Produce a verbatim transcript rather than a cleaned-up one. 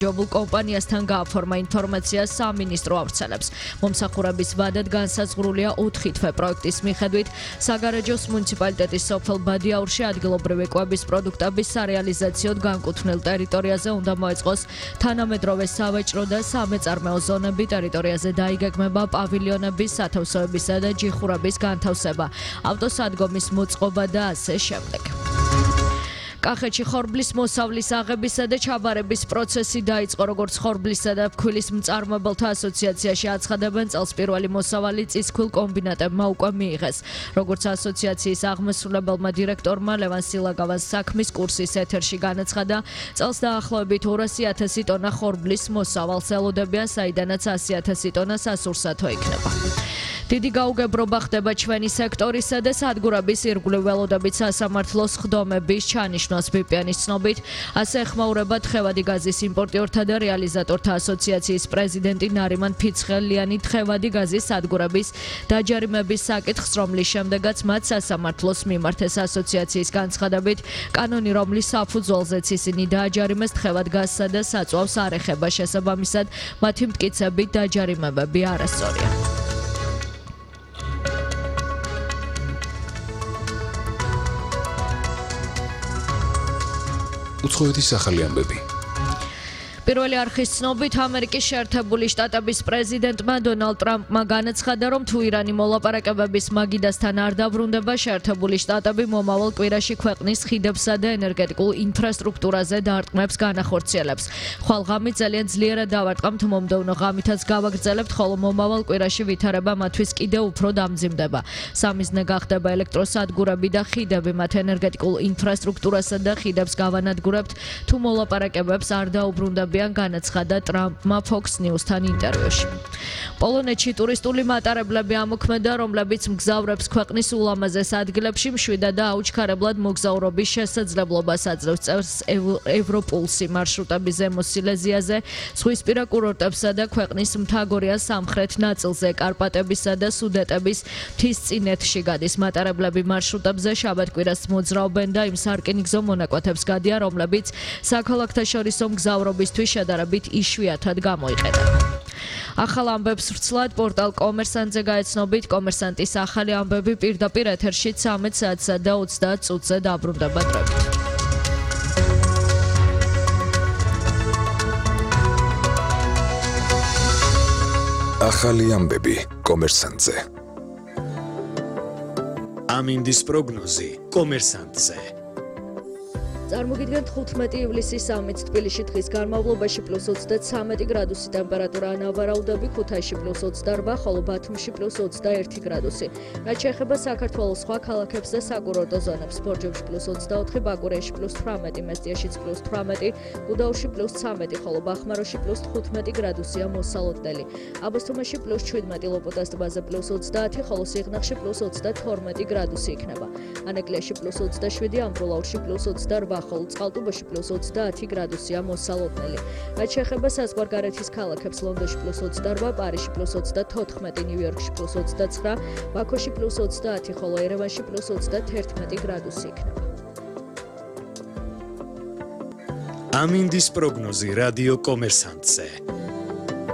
ჯობულ კომპანიასთან გააფორმა ინფორმაცია სამინისტრო ავრცელებს. მომსახურების ვადად განსაზღვრულია ოთხი თვე პროექტის მიხედვით საგარეჯოს მუნიციპალიტეტის სოფელ ბადიაურში ადგილობრივი კვების პროდუქტების სარეალიზაციოდ განკუთვნილ ტერიტორიაზე უნდა მოეწყოს თანამედროვე სავაჭრო და სამეწარმეო ზონები, ტერიტორიაზე დაიგეგმება პავილიონების, სათავსოებისა და ჯიხურების განთავსება, ავტოსადგომის მოწყობა და ასე შემდეგ. კახეთში ხორბლის მოსავლის აღებისა და ჩაბარების პროცესი დაიწყო, როგორც ხორბლისა და ფქვილის მწარმოებელთა ასოციაციაში აცხადებენ, წელს პირველი მოსავალი წისქვილ კომბინატებმა უკვე მიიღეს. როგორც ასოციაციის აღმასრულებელმა დირექტორმა ლევან სილაგავას საქმის კურსის ეთერში განაცხადა, წელს დაახლოებით ორასი ათასი ტონა ხორბლის მოსავალს ელოდებიან, საიდანაც ასი ათასი ტონა სასურსათო იქნება. დიდი გაუგებრობა ხდება ჩვენი სექტორისა და სადგურების ირგვლივ ველოდებით სასამართლოს ხდომების ჩანიშვნას ბი-პი-ენის ცნობით, ასე ეხმაურება თხევადი გაზის იმპორტიორთა და რეალიზატორთა ასოციაციის პრეზიდენტი ნარიმან ფიცხელიანი თხევადი გაზის სადგურების დაჯარიმების საკითხს, რომლის შემდეგაც მათ სასამართლოს მიმართეს. ასოციაციის განცხადებით, კანონი, რომლის საფუძველზეც ისინი დააჯარიმეს თხევად გაზსა და საწვავს არ ეხება, შესაბამისად მათი მტკიცებით დაჯარიმებები არასწორია. უცხოეთის ახალი ამბები. პირველი არხის ცნობით, ამერიკის შეერთებული შტატების პრეზიდენტმა დონალდ ტრამპმა განაცხადა, რომ თუ ირანი მოლაპარაკებების მაგიდასთან არ დაბრუნდება, შეერთებული შტატები მომავალ კვირაში ქვეყნის ხიდებსა და ენერგეტიკულ ინფრასტრუქტურაზე დარტყმებს განახორციელებს. ხვალ ღამით ძალიან ძლიერად დავარტყამთ, მომდევნო ღამითაც გავაგრძელებთ, ხოლო მომავალ კვირაში ვითარება მათთვის კიდევ უფრო დამძიმდება. სამიზნე გახდება ელექტროსადგურები და ხიდები, მათ ენერგეტიკულ ინფრასტრუქტურასა და ხიდებს გავანადგურებთ, თუ მოლაპარაკებებს არ დაუბრუნდება, განაცხადა ტრამპმა Fox News-თან ინტერვიუში. პოლონეთში ტურისტული მატარებლები ამოქმედა, რომლებიც მგზავრებს ქვეყნის ულამაზეს ადგილებში მშვიდად და აუჩქარებლად მოგზაურობის შესაძლებლობას აძლევს. წელს ევროპულსი მარშრუტების ზემო სილეზიაზე, ზღვისპირა კურორტებსა და ქვეყნის მთაგორიან სამხრეთ ნაწილზე, კარპატებისა და სუდეტების მთისწინეთში გადის. მატარებლები მარშრუტებზე შაბათ-კვირას მოძრაობენ და იმ სარკინიგზო მონაკვეთებს გადიან, რომლებიც საქალაქთაშორისო მგზავრობისთვის შედარებით იშვიათად გამოიყენება. ახალ ამბებს ვრცლად პორტალ კომერსანტზე გაეცნობით, კომერსანტის ახალი ამბები პირდაპირ ეთერში ცამეტ საათსა და ოცდაათ წუთზე დაბრუნდება დროებით. ახალი ამბები კომერსანტზე. ამინდის პროგნოზი კომერსანტზე. წარმოგიდგენთ ხუთმეტი ივლისის სამით თბილისში დღის განმავლობაში პლუს ოცდაცამეტი გრადუსი ტემპერატურა, ნავარაუდები ქუთაისში პლუს ოცდაორბა, ხოლო ბათუმში პლუს ოცდაერთი გრადუსი. რაც შეეხება საქართველოს სხვა ქალაქებს და საკურორტო ზონებს, ბორჯომში პლუს ოცდაოთხი, ბაკურეში პლუს თვრამეტი, მესტიაშიც პლუს თვრამეტი, გუდაურში პლუს ცამეტი, ხოლო ბახმაროში პლუს თხუთმეტი გრადუსია მოსალოდნელი. აბასთუმანში პლუს შვიდმეტი, ლოპოტას ტბაზე პლუს ოცდაათი, ხოლო სიღნაღში პლუს ოცდათორმეტი გრადუსი იქნება. ანეკლიაში პლუს ოცდაშვიდი, ამბროლაურში პლუს ოცდაორბა, ხოლო წყალტუბოში პლუს ოცდაათი გრადუსია მოსალოდნელი. რაც შეეხება საზღვარგარეთის ქალაქებს, ლონდონში პლუს ოცდაორბა, პარიზში პლუს ოცდათოთხმეტი, ნიუ-იორკში პლუს ოცდაცხრა, ბაქოში პლუს ოცდაათი, ხოლო ერევანში პლუს ოცდათერთმეტი გრადუსი იქნება. ამინდის პროგნოზი რადიო კომერსანტზე.